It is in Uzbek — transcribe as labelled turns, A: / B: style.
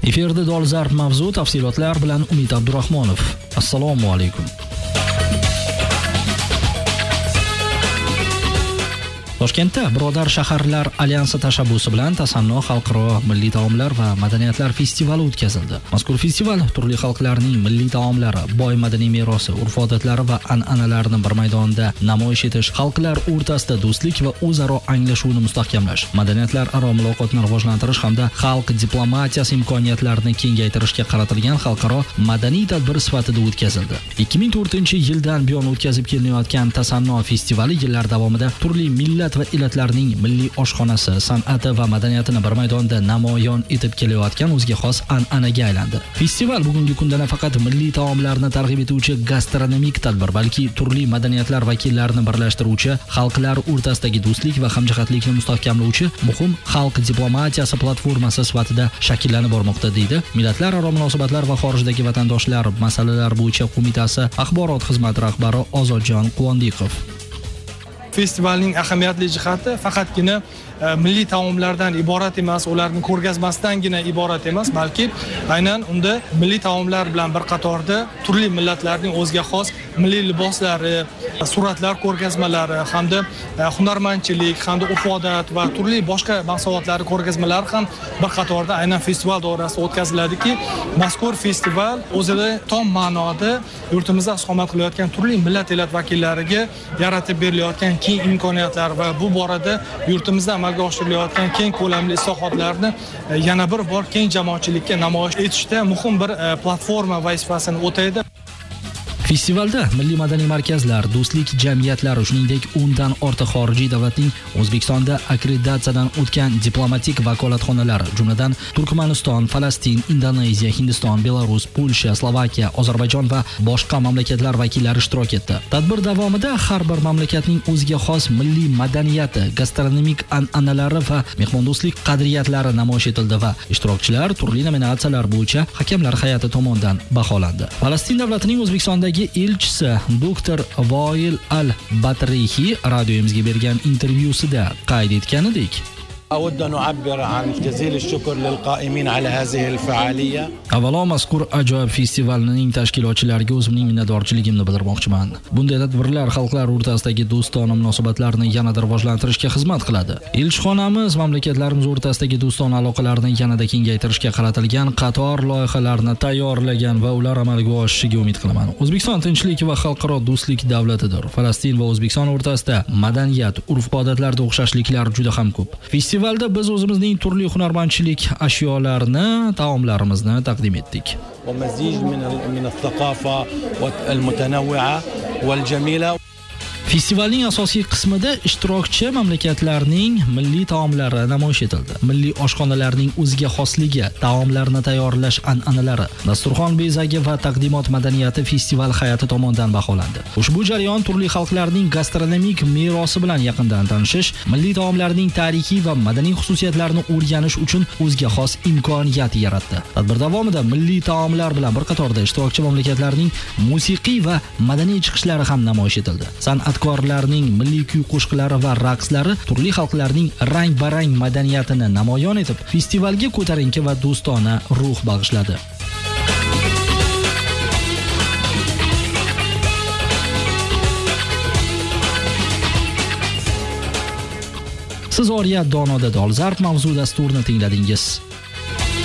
A: Efirda dolzarb mavzu, tafsilotlar bilan Umid Abdurahmonov. Assalomu alaykum. Toshkentda Birodar shaharlar alyansi tashabbusi bilan Tasanno xalqaro milliy taomlar va madaniyatlar festivali o'tkazildi. Mazkur festival turli xalqlarning milliy taomlari, boy madaniy merosi, urf-odatlari va an'analarini bir maydonda namoyish etish, xalqlar o'rtasida do'stlik va o'zaro anglashuvni mustahkamlash, madaniyatlararo muloqotni rivojlantirish hamda xalq diplomatiyasi imkoniyatlarini kengaytirishga qaratilgan xalqaro madaniy tadbir sifatida o'tkazildi. 2004-yildan buyon o'tkazib kelinayotgan Tasanno festivali yillar davomida turli millat va elatlarning milliy oshxonasi, san'ati va madaniyatini bir maydonda namoyon etib kelayotgan o'ziga xos an'anaga aylandi. Festival bugungi kunda nafaqat milliy taomlarni targ'ib etuvchi gastronomik tadbir, balki turli madaniyatlar vakillarini birlashtiruvchi, xalqlar o'rtasidagi do'stlik va hamjihatlikni mustahkamlovchi muhim xalq diplomatiyasi platformasi sifatida shakllanib bormoqda, deydi Millatlararo munosabatlar va xorijdagi vatandoshlar masalalari bo'yicha qo'mitasi axborot xizmati rahbari Ozodjon Quvondiqov.
B: Festivalning ahamiyatli jihati faqatgina milliy taomlardan iborat emas, ularning ko'rgazmasidangina iborat emas, balki aynan unda milliy taomlar bilan bir qatorda turli millatlarning o'ziga xos milliy liboslari, suratlar ko'rgazmalari hamda hunarmandchilik, hamda urf-odat va turli boshqa mahsulotlari ko'rgazmalari ham bir qatorda aynan festival doirasida o'tkaziladiki, mazkur festival o'zida tom ma'noda yurtimizda istiqomat qilayotgan turli millat elat vakillariga yaratib berilayotgan keng imkoniyatlar va bu borada yurtimizda amalga oshirilayotgan keng ko'lamli islohotlarni yana bir bor keng jamoatchilikka namoyish etishda muhim bir platforma vazifasini o'taydi.
A: Festivalda milliy madaniy markazlar, do'stlik jamiyatlari, shuningdek 10 dan ortiq xorijiy davlatning O'zbekistonda akkreditatsiyadan o'tgan diplomatik vakolatxonalari, jumladan Turkmaniston, Falastin, Indoneziya, Hindiston, Belarus, Polsha, Slovakiya, Ozarbayjon va boshqa mamlakatlar vakillari ishtirok etdi. Tadbir davomida har bir mamlakatning o'ziga xos milliy madaniyati, gastronomik an'analari va mehmondo'stlik qadriyatlari namoyish etildi va ishtirokchilar turli nominatsiyalar bo'yicha hakamlar hay'ati tomonidan baholandi. Falastin davlatining O'zbekistondagi elchisi Dr. Voil Al-Batrihi radioyimizga bergan intervyusida qayd etganidek,
C: أود أن أعبر عن جزيل الشكر للقائمين على هذه الفعالية.
A: Avvalo mazkur ajoyib festivalning tashkilotchilariga o'zimning minnatdorchiligimni bildirmoqchiman. Bunday tadbirlar xalqlar o'rtasidagi do'stona munosabatlarni yanada rivojlantirishga xizmat qiladi. Elchixonamiz mamlakatlarimiz o'rtasidagi do'stona aloqalarni yanada kengaytirishga qaratilgan qator loyihalarni tayyorlagan va ular amalga oshishiga umid qilaman. O'zbekiston tinchlik va xalqaro do'stlik davlatidir. Falastin va O'zbekiston o'rtasida madaniyat, urf-odatlarda o'xshashliklar juda ham ko'p. Festivalda biz o'zimizning turli hunarmandchilik ashyolarini, taomlarimizni taqdim etdik.
C: ومزيج من الثقافة المتنوعة والجميلة.
A: Festivalning asosiy qismida ishtirokchi mamlakatlarning milliy taomlari namoyish etildi. Milliy oshxonalarning o'ziga xosligi, taomlarni tayyorlash an'analari, dasturxon bezagi va taqdimot madaniyati festival hay'ati tomonidan baholandi. Ushbu jarayon turli xalqlarning gastronomik merosi bilan yaqindan tanishish, milliy taomlarning tarixiy va madaniy xususiyatlarini o'rganish uchun o'ziga xos imkoniyat yaratdi. Tadbir davomida milliy taomlar bilan bir qatorda ishtirokchi mamlakatlarning musiqiy va madaniy chiqishlari ham namoyish etildi. San'atkorlarning milliy kuy-qo'shiqlari va raqslari turli xalqlarning rang-barang madaniyatini namoyon etib, festivalga ko'tarinki va do'stona ruh bag'ishladi. Siz Oriyat Donoda dolzarb mavzu dasturini tingladingiz.